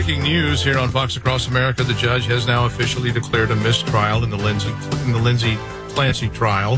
breaking news here on Fox Across America. The judge has now officially declared a mistrial in the Lindsay Clancy trial.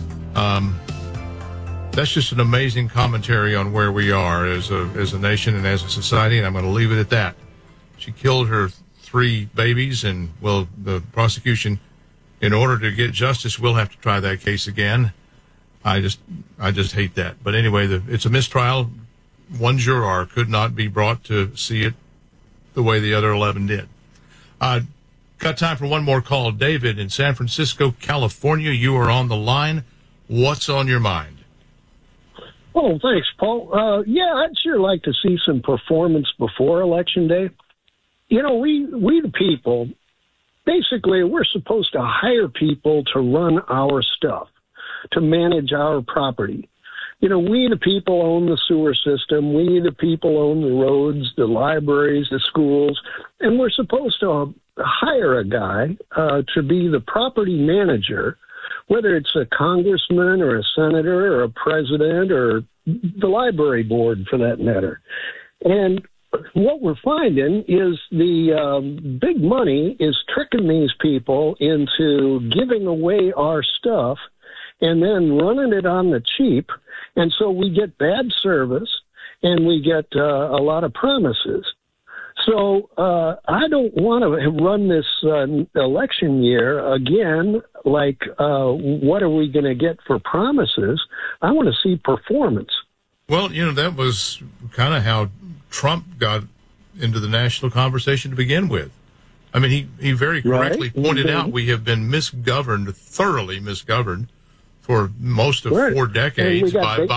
That's just an amazing commentary on where we are as a nation and as a society, and I'm going to leave it at that. She killed her 3 babies, and, well, the prosecution, in order to get justice, will have to try that case again. I just hate that. But anyway, it's a mistrial. One juror could not be brought to see it the way the other 11 did. Got time for one more call. David in San Francisco, California, you are on the line. What's on your mind? Oh, thanks, Paul. Yeah, I'd sure like to see some performance before Election Day. You know, we the people, basically, we're supposed to hire people to run our stuff, to manage our property. You know, we the people own the sewer system. We the people own the roads, the libraries, the schools, and we're supposed to hire a guy to be the property manager, whether it's a congressman or a senator or a president or the library board for that matter. And what we're finding is the big money is tricking these people into giving away our stuff and then running it on the cheap. And so we get bad service and we get a lot of promises. So I don't want to run this election year again like what are we going to get for promises? I want to see performance. Well, you know, that was kind of how Trump got into the national conversation to begin with. I mean, he very correctly pointed out we have been misgoverned, thoroughly misgoverned, for most of 4 decades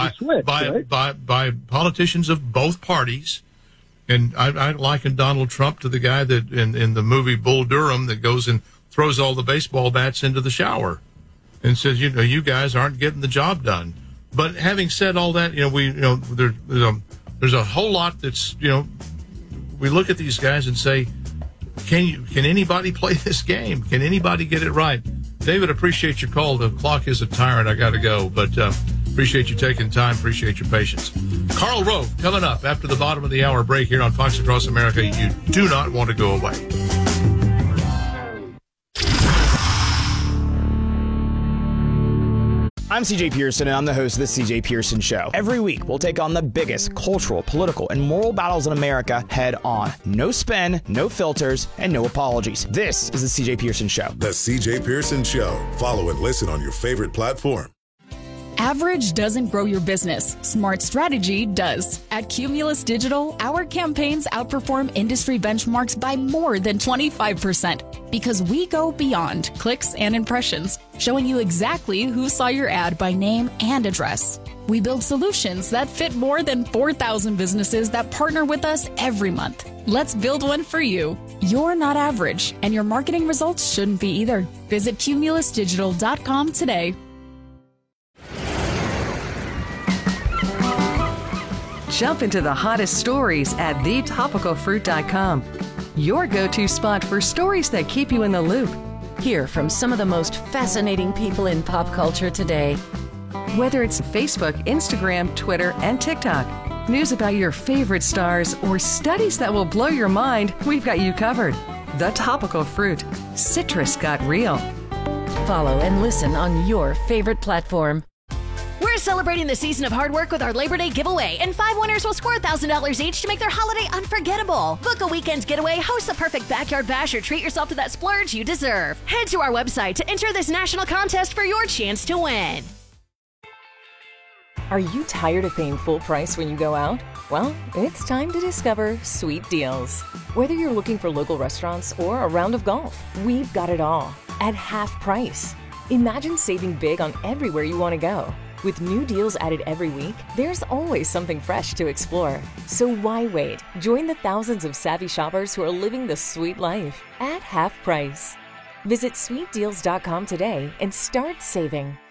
by politicians of both parties. And I liken Donald Trump to the guy that in the movie Bull Durham that goes and throws all the baseball bats into the shower and says, you know, you guys aren't getting the job done. But having said all that, you know, there's a whole lot that's, you know, we look at these guys and say, can anybody play this game? Can anybody get it right? David, appreciate your call. The clock is a tyrant. I got to go, but appreciate you taking time. Appreciate your patience. Karl Rove coming up after the bottom of the hour break here on Fox Across America. You do not want to go away. I'm CJ Pearson, and I'm the host of The CJ Pearson Show. Every week, we'll take on the biggest cultural, political, and moral battles in America head on. No spin, no filters, and no apologies. This is The CJ Pearson Show. The CJ Pearson Show. Follow and listen on your favorite platform. Average doesn't grow your business. Smart strategy does. At Cumulus Digital, our campaigns outperform industry benchmarks by more than 25% because we go beyond clicks and impressions, showing you exactly who saw your ad by name and address. We build solutions that fit more than 4,000 businesses that partner with us every month. Let's build one for you. You're not average, and your marketing results shouldn't be either. Visit cumulusdigital.com today. Jump into the hottest stories at thetopicalfruit.com. Your go-to spot for stories that keep you in the loop. Hear from some of the most fascinating people in pop culture today. Whether it's Facebook, Instagram, Twitter, and TikTok, news about your favorite stars, or studies that will blow your mind, we've got you covered. The Topical Fruit. Citrus got real. Follow and listen on your favorite platform. We're celebrating the season of hard work with our Labor Day giveaway, and 5 winners will score $1,000 each to make their holiday unforgettable. Book a weekend getaway, host the perfect backyard bash, or treat yourself to that splurge you deserve. Head to our website to enter this national contest for your chance to win. Are you tired of paying full price when you go out? Well, it's time to discover Sweet Deals. Whether you're looking for local restaurants or a round of golf, we've got it all at half price. Imagine saving big on everywhere you want to go. With new deals added every week, there's always something fresh to explore. So why wait? Join the thousands of savvy shoppers who are living the sweet life at half price. Visit sweetdeals.com today and start saving.